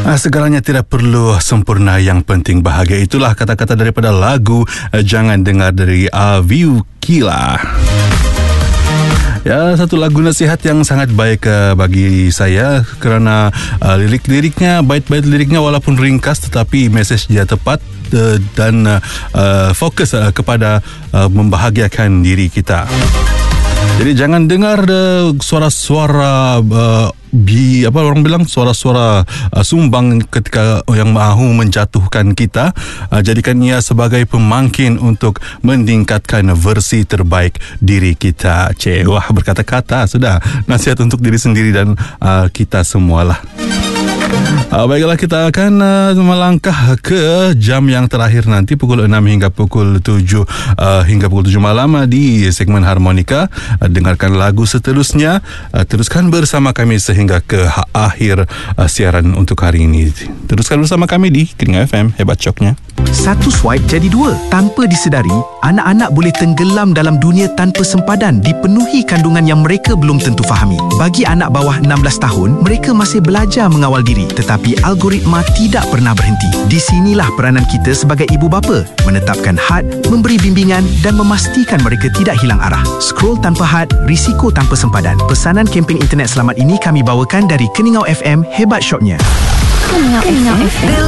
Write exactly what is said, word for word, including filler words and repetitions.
Ah, segalanya tidak perlu sempurna, yang penting bahagia. Itulah kata-kata daripada lagu uh, Jangan Dengar dari Aviu Kila. Ya, satu lagu nasihat yang sangat baik uh, bagi saya kerana uh, lirik-liriknya, bait-bait liriknya walaupun ringkas tetapi mesej dia tepat uh, dan uh, uh, fokus uh, kepada uh, membahagiakan diri kita. Jadi jangan dengar uh, suara-suara uh, bi apa orang bilang suara-suara uh, sumbang ketika yang mahu menjatuhkan kita. Uh, jadikan ia sebagai pemangkin untuk meningkatkan versi terbaik diri kita. Cik, wah, berkata-kata sudah nasihat untuk diri sendiri dan uh, kita semualah. Uh, baiklah, kita akan uh, melangkah ke jam yang terakhir nanti pukul enam hingga pukul tujuh uh, hingga pukul tujuh malam uh, di segmen Harmonika. Uh, dengarkan lagu seterusnya. Uh, teruskan bersama kami sehingga ke ha- akhir uh, siaran untuk hari ini. Teruskan bersama kami di Keningau F M, hebat coknya. Satu swipe jadi dua. Tanpa disedari, anak-anak boleh tenggelam dalam dunia tanpa sempadan, dipenuhi kandungan yang mereka belum tentu fahami. Bagi anak bawah enam belas tahun, mereka masih belajar mengawal diri, tetapi algoritma tidak pernah berhenti. Di sinilah peranan kita sebagai ibu bapa, menetapkan had, memberi bimbingan dan memastikan mereka tidak hilang arah. Scroll tanpa had, risiko tanpa sempadan. Pesanan kempen internet selamat ini kami bawakan dari Keningau F M, hebat shopnya. Keningau F M.